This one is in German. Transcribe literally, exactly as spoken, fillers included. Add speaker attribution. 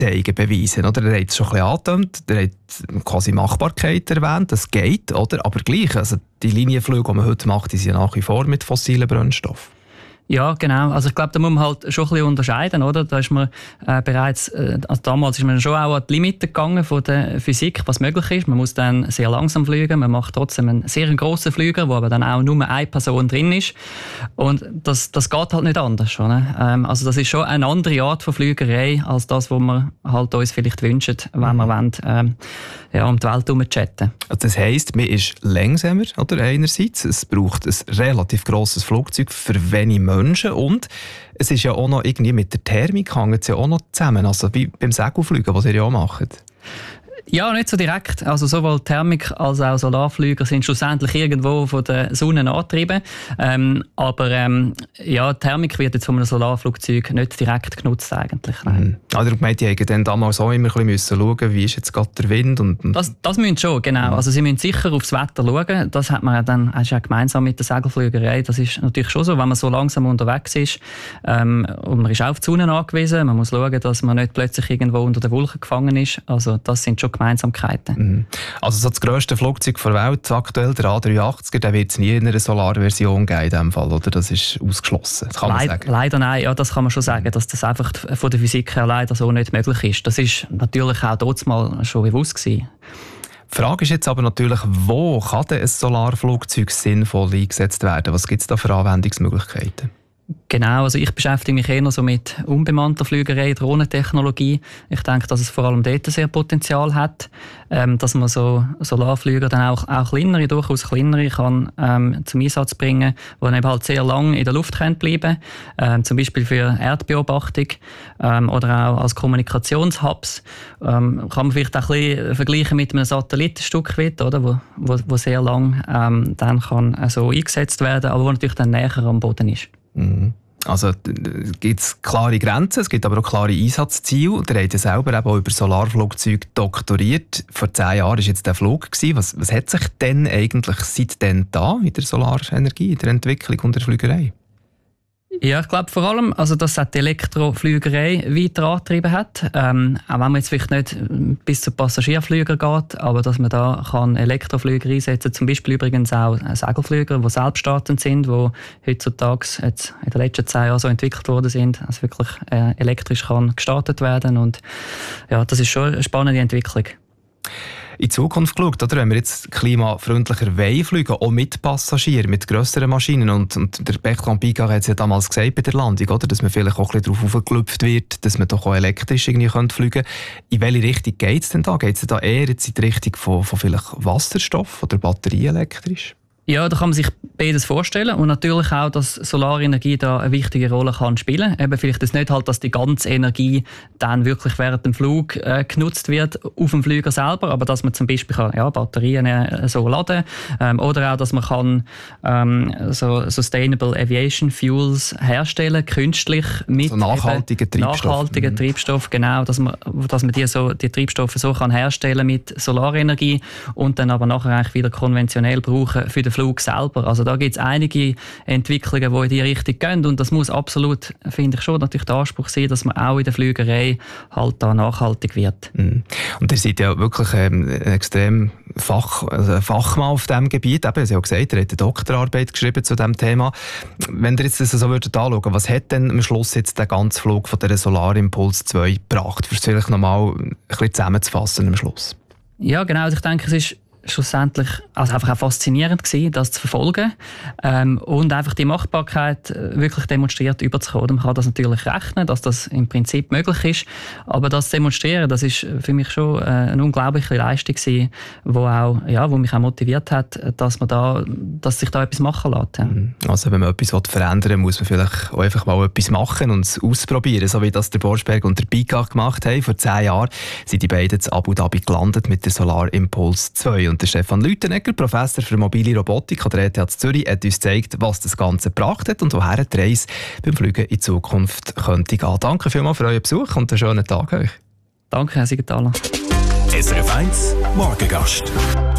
Speaker 1: Vorzeigen beweisen, oder? Er hat es schon ein bisschen angetönt, er hat quasi Machbarkeit erwähnt, das geht, oder? Aber gleich, also die Linienflüge, die man heute macht, die sind ja nach wie vor mit fossilen Brennstoffen.
Speaker 2: Ja, genau. Also ich glaube, da muss man halt schon ein bisschen unterscheiden, oder? Da ist man äh, bereits, äh, also damals ist man schon auch an die Limiten gegangen von der Physik, was möglich ist. Man muss dann sehr langsam fliegen, man macht trotzdem einen sehr grossen Flüger, wo aber dann auch nur eine Person drin ist. Und das, das geht halt nicht anders, oder? Ähm, also das ist schon eine andere Art von Flügerei als das, was wir halt uns vielleicht wünschen, wenn wir wollen, ähm, ja, um die Welt herum chatten.
Speaker 1: Also das heisst, man ist langsamer, oder? Einerseits, es braucht ein relativ grosses Flugzeug für wenige Menschen. Und es ist ja auch noch irgendwie mit der Thermik hängt es ja auch noch zusammen, also wie beim Segelfliegen, was ihr ja auch macht.
Speaker 2: Ja, nicht so direkt. Also sowohl Thermik als auch Solarflüger sind schlussendlich irgendwo von der Sonne angetrieben. Ähm, aber ähm, ja, Thermik wird jetzt von einem Solarflugzeug nicht direkt genutzt eigentlich.
Speaker 1: Mhm. Also ich meine, die haben dann damals auch immer ein bisschen schauen, wie ist jetzt gerade der Wind. Und, und
Speaker 2: das, das müssen schon, genau. Also sie müssen sicher aufs Wetter schauen. Das hat man ja dann das ist ja gemeinsam mit der Segelflügerei. Das ist natürlich schon so, wenn man so langsam unterwegs ist. Ähm, und man ist auch auf die Sonne angewiesen. Man muss schauen, dass man nicht plötzlich irgendwo unter den Wolken gefangen ist. Also das sind schon Gemeinsamkeiten.
Speaker 1: Mhm. Also so das grösste Flugzeug der Welt, aktuell der A drei achtzig, der wird es nie in einer Solarversion geben in diesem Fall, oder? Das ist ausgeschlossen, das kann man
Speaker 2: Leid,
Speaker 1: sagen.
Speaker 2: Leider nein, ja, das kann man schon sagen, dass das einfach von der Physik her leider so nicht möglich ist. Das ist natürlich auch dort mal schon bewusst gewesen.
Speaker 1: Die Frage ist jetzt aber natürlich, wo kann denn ein Solarflugzeug sinnvoll eingesetzt werden? Was gibt es da für Anwendungsmöglichkeiten?
Speaker 2: Genau, also ich beschäftige mich eher so mit unbemannter Flügerei, Drohnentechnologie. Ich denke, dass es vor allem dort sehr Potenzial hat, ähm, dass man so Solarflüger dann auch, auch kleinere, durchaus kleinere kann ähm, zum Einsatz bringen, die dann eben halt sehr lang in der Luft können bleiben, ähm, zum Beispiel für Erdbeobachtung ähm, oder auch als Kommunikationshubs. Ähm, kann man vielleicht auch ein bisschen vergleichen mit einem Satellitenstück, oder, wo, wo, wo sehr lang ähm, dann kann äh, so eingesetzt werden, aber wo natürlich dann näher am Boden ist.
Speaker 1: Mhm. Also es gibt klare Grenzen, es gibt aber auch klare Einsatzziele. Der hat ja selber eben auch über Solarflugzeuge doktoriert. Vor zehn Jahren war jetzt der Flug. Was, was hat sich denn eigentlich seitdem da in der Solarenergie, in der Entwicklung und der Flügerei?
Speaker 2: Ja, ich glaube vor allem, also, dass auch die Elektroflügerei weiter angetrieben hat. Ähm, auch wenn man jetzt vielleicht nicht bis zu Passagierflüger geht, aber dass man da kann Elektroflüger einsetzen kann. Zum Beispiel übrigens auch Segelflüger, die selbststartend sind, die heutzutage jetzt in den letzten zehn Jahren so entwickelt worden sind, dass wirklich äh, elektrisch kann gestartet werden. Und ja, das ist schon eine spannende Entwicklung.
Speaker 1: In die Zukunft geschaut, oder? Wenn wir jetzt klimafreundlicher wollen fliegen, auch mit Passagieren, mit grösseren Maschinen. Und, und der Bertrand Piccard hat es ja damals gesagt bei der Landung, oder? Dass man vielleicht auch ein bisschen darauf aufgelüpft wird, dass man doch auch elektrisch irgendwie fliegen könnte. In welche Richtung geht es denn da? Geht es da eher jetzt in die Richtung von, von vielleicht Wasserstoff oder Batterie elektrisch?
Speaker 2: Ja, da kann man sich beides vorstellen und natürlich auch, dass Solarenergie da eine wichtige Rolle kann spielen. Eben vielleicht ist nicht halt, dass die ganze Energie dann wirklich während dem Flug äh, genutzt wird auf dem Flüger selber, aber dass man zum Beispiel kann, ja, Batterien äh, so laden ähm, oder auch, dass man kann ähm, so Sustainable Aviation Fuels herstellen, künstlich mit
Speaker 1: so nachhaltigen Treibstoff.
Speaker 2: Nachhaltigen
Speaker 1: mhm.
Speaker 2: Treibstoff, genau, dass man, dass man die, so, die Treibstoffe so kann herstellen mit Solarenergie und dann aber nachher eigentlich wieder konventionell brauchen für den Flug selber. Also da gibt es einige Entwicklungen, die in diese Richtung gehen und das muss absolut, finde ich schon, natürlich der Anspruch sein, dass man auch in der Flügerei halt da nachhaltig wird.
Speaker 1: Mhm. Und ihr seid ja wirklich ähm, ein extrem Fach, also ein Fachmann auf diesem Gebiet. Eben, Sie haben gesagt, er hat eine Doktorarbeit geschrieben zu diesem Thema. Wenn ihr jetzt das so würdet anschauen, was hat denn am Schluss jetzt der ganze Flug von der Solarimpuls zwei gebracht? Für es vielleicht nochmal ein bisschen zusammenzufassen am Schluss.
Speaker 2: Ja, genau. Also ich denke, es ist schlussendlich also einfach auch faszinierend gewesen, das zu verfolgen ähm, und einfach die Machbarkeit wirklich demonstriert überzukommen. Man kann das natürlich rechnen, dass das im Prinzip möglich ist, aber das zu demonstrieren, das ist für mich schon äh, eine unglaubliche Leistung gewesen, wo auch, ja, wo mich auch motiviert hat, dass man da, dass sich da etwas machen lässt. Ja.
Speaker 1: Also wenn man etwas verändern will, muss man vielleicht auch einfach mal etwas machen und es ausprobieren, so wie das der Borschberg und der Piccard gemacht haben. Vor zehn Jahren sind die beiden in Abu Dhabi gelandet mit der Solarimpuls zwei. Und der Stefan Lüthenegger, Professor für mobile Robotik an der E T H Zürich, hat uns gezeigt, was das Ganze gebracht hat und woher die Reise beim Fliegen in Zukunft könnte gehen. Danke vielmals für euren Besuch und einen schönen Tag euch.
Speaker 2: Danke, Herr Siegenthaler.
Speaker 3: S R F eins Morgengast.